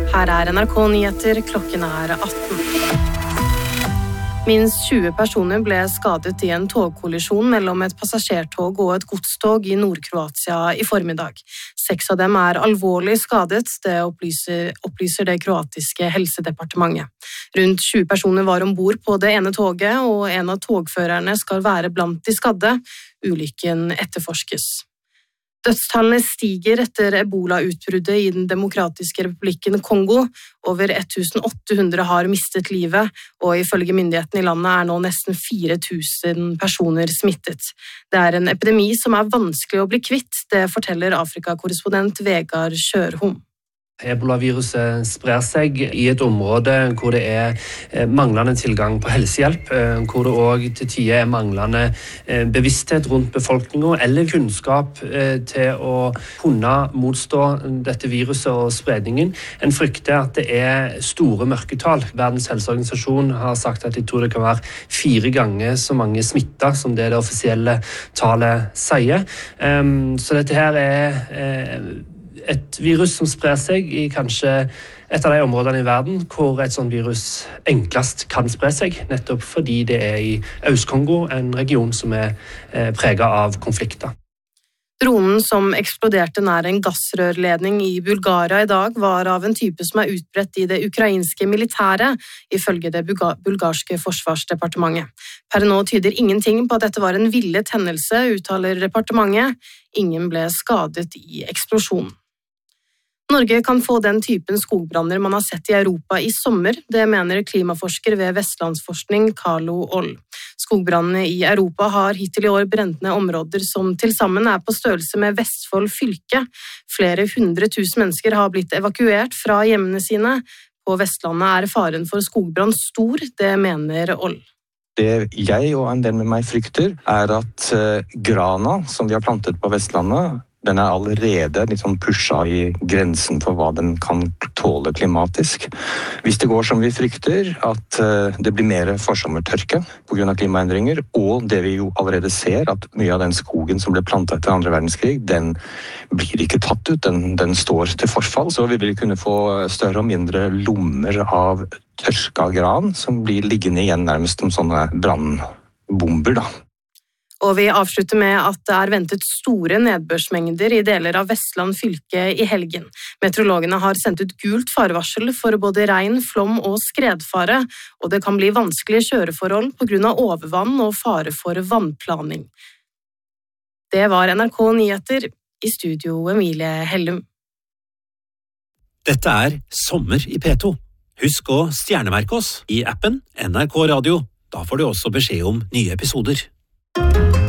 Her NRK Nyheter, klokken 18. Minst 20 personer ble skadet i en togkollisjon mellom et passasjertog og et godstog i Nord-Kroatia i formiddag. 6 av dem alvorlig skadet, det opplyser det kroatiske helsedepartementet. Rundt 20 personer var ombord på det ene toget, og en av togførerne skal være blant de skadde. Ulykken etterforskes. Dødstallene stiger etter Ebola-utbruddet i den demokratiske republikken Kongo. Over 1800 har mistet livet, og ifølge myndighetene i landet nå nesten 4000 personer smittet. Det en epidemi som vanskelig å bli kvitt, det forteller Afrika-korrespondent Vegard Kjørholm. Ebola-viruset sprer seg i et område hvor det manglende tilgang på helsehjelp, hvor det også til tider manglende bevissthet rundt befolkningen eller kunnskap til å kunne motstå dette viruset og spredningen. En frykter at det store mørketall. Verdens helseorganisasjon har sagt at de tror det kan være 4 ganger så mange smitta som det offisielle tallet sier. Så dette her et virus som sprer seg i kanskje et av de områdene i verden hvor et sånt virus enklest kan spre seg, nettopp fordi det i Øst-Kongo, en region som preget av konflikter. Dronen som eksploderte nær en gassrørledning i Bulgaria i dag var av en type som utbredt i det ukrainske militæret, ifølge det bulgarske forsvarsdepartementet. Per nå tyder ingenting på at dette var en villet hendelse, uttaler departementet. Ingen ble skadet i eksplosjonen. Norge kan få den typen skogbranner man har sett i Europa i sommer, det mener klimaforsker ved Vestlandsforskning Carlo Oll. Skogbrannene i Europa har hittil i år brent ned områder som til sammen på størrelse med Vestfold fylke. Flere 100 000 mennesker har blitt evakuert fra hjemmene sine. På Vestlandet faren for skogbrann stor, det mener Oll. Det jeg og en del med meg frykter at grana som vi har plantet på Vestlandet, den allerede litt sånn pusha i grensen for hva den kan tåle klimatisk. Hvis det går som vi frykter, at det blir mer forsommertørke på grunn av klimaendringer, og det vi jo allerede ser, at mye av den skogen som ble plantet etter 2. verdenskrig, den blir ikke tatt ut, den står til forfall, så vi vil kunne få større og mindre lommer av tørka gran, som blir liggende igjen nærmest som sånne brannbomber da. Og vi avslutter med at det ventet store nedbørsmengder i deler av Vestland fylke i helgen. Meteorologene har sendt ut gult farevarsel for både regn, flom og skredfare, og det kan bli vanskelige kjøreforhold på grunn av overvann og fare for vannplaning. Det var NRK Nyheter, i studio Emilie Hellum. Dette Sommer i P2. Husk å stjernemerke oss i appen NRK Radio. Da får du også beskjed om nye episoder.